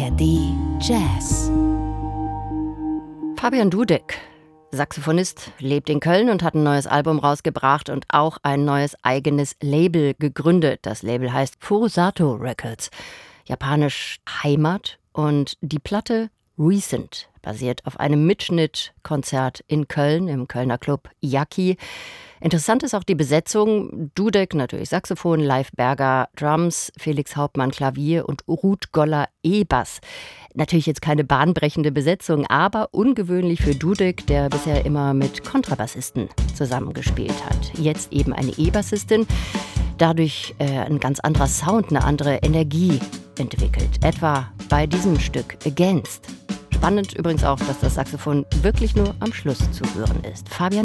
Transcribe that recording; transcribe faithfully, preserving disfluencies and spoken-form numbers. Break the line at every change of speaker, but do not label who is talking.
R D Jazz.
Fabian Dudek, Saxophonist, lebt in Köln und hat ein neues Album rausgebracht und auch ein neues eigenes Label gegründet. Das Label heißt Furusato Records, japanisch Heimat, und die Platte Recent basiert auf einem Mitschnittkonzert in Köln im Kölner Club Yaki. Interessant ist auch die Besetzung. Dudek natürlich Saxophon, Leif Berger Drums, Felix Hauptmann Klavier und Ruth Goller E-Bass. Natürlich jetzt keine bahnbrechende Besetzung, aber ungewöhnlich für Dudek, der bisher immer mit Kontrabassisten zusammengespielt hat. Jetzt eben eine E-Bassistin. Dadurch äh, ein ganz anderer Sound, eine andere Energie entwickelt. Etwa bei diesem Stück Against. Spannend übrigens auch, dass das Saxophon wirklich nur am Schluss zu hören ist. Fabian